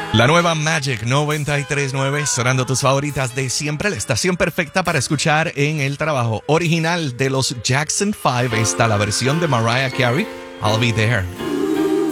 La nueva Magic 93.9, sonando tus favoritas de siempre, la estación perfecta para escuchar en el trabajo. Original de los Jackson 5 está la versión de Mariah Carey, I'll Be There.